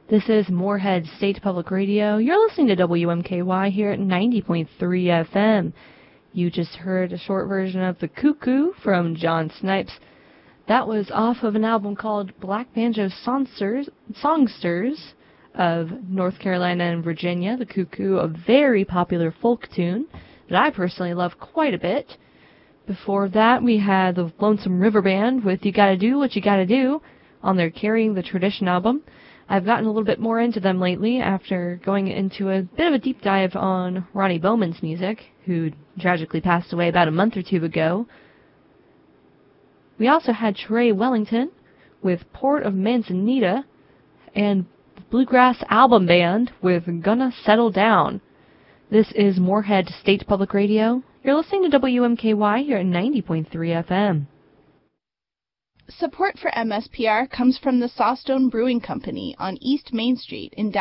This is Moorhead State Public Radio. You're listening to WMKY here at 90.3 FM. You just heard a short version of The Cuckoo from John Snipes. That was off of an album called Black Banjo Songsters of North Carolina and Virginia. The Cuckoo, a very popular folk tune that I personally love quite a bit. Before that, we had the Lonesome River Band with You Gotta Do What You Gotta Do on their Carrying the Tradition album. I've gotten a little bit more into them lately after going into a bit of a deep dive on Ronnie Bowman's music, who tragically passed away about a month or two ago. We also had Trey Wellington with Port of Manzanita and Bluegrass Album Band with Gonna Settle Down. This is Moorhead State Public Radio. You're listening to WMKY here at 90.3 FM. Support for MSPR comes from the Sawstone Brewing Company on East Main Street in